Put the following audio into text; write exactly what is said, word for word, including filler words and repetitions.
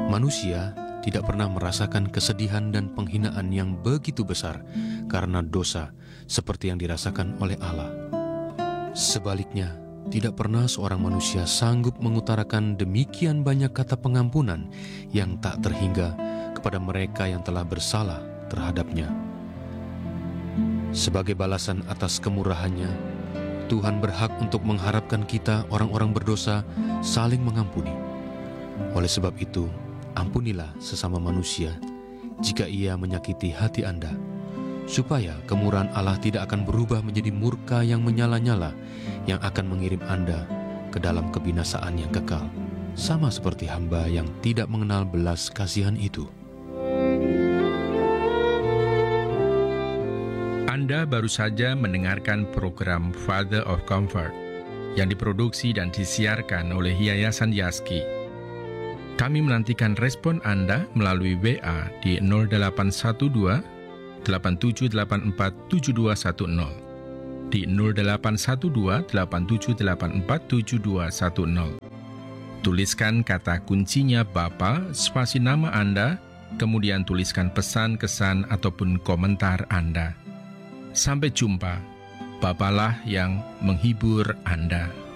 Manusia tidak pernah merasakan kesedihan dan penghinaan yang begitu besar karena dosa seperti yang dirasakan oleh Allah. Sebaliknya, tidak pernah seorang manusia sanggup mengutarakan demikian banyak kata pengampunan yang tak terhingga kepada mereka yang telah bersalah terhadapnya. Sebagai balasan atas kemurahannya, Tuhan berhak untuk mengharapkan kita orang-orang berdosa saling mengampuni. Oleh sebab itu, ampunilah sesama manusia jika ia menyakiti hati Anda, supaya kemurahan Allah tidak akan berubah menjadi murka yang menyala-nyala yang akan mengirim Anda ke dalam kebinasaan yang kekal, sama seperti hamba yang tidak mengenal belas kasihan itu. Anda baru saja mendengarkan program Father of Comfort yang diproduksi dan disiarkan oleh Yayasan Yaski. Kami menantikan respon Anda melalui W A di nol delapan satu dua, delapan tujuh delapan empat, tujuh dua satu nol, di nol delapan satu dua, delapan tujuh delapan empat, tujuh dua satu nol. Tuliskan kata kuncinya Bapa, spasi nama Anda, kemudian tuliskan pesan, kesan, ataupun komentar Anda. Sampai jumpa, Bapalah yang menghibur Anda.